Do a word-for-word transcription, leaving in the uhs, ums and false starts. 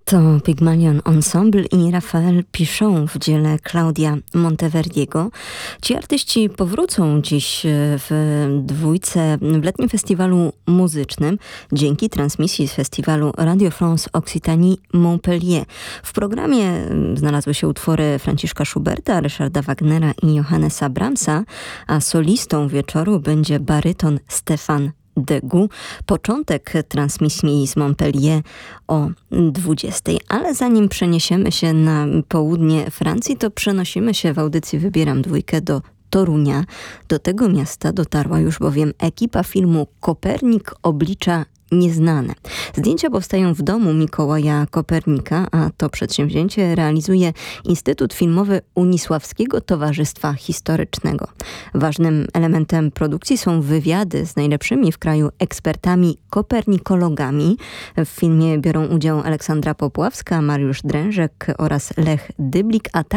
To Pygmalion Ensemble i Raphael Pichon w dziele Claudia Monteverdiego. Ci artyści powrócą dziś w dwójce w letnim festiwalu muzycznym dzięki transmisji z festiwalu Radio France Occitanie Montpellier. W programie znalazły się utwory Franciszka Schuberta, Ryszarda Wagnera i Johannesa Brahmsa, a solistą wieczoru będzie baryton Stefan Degout. Początek transmisji z Montpellier o dwudziestej. Ale zanim przeniesiemy się na południe Francji, to przenosimy się w audycji Wybieram Dwójkę do Torunia. Do tego miasta dotarła już bowiem ekipa filmu Kopernik oblicza nieznane. Zdjęcia powstają w domu Mikołaja Kopernika, a to przedsięwzięcie realizuje Instytut Filmowy Unisławskiego Towarzystwa Historycznego. Ważnym elementem produkcji są wywiady z najlepszymi w kraju ekspertami kopernikologami. W filmie biorą udział Aleksandra Popławska, Mariusz Drężek oraz Lech Dyblik, a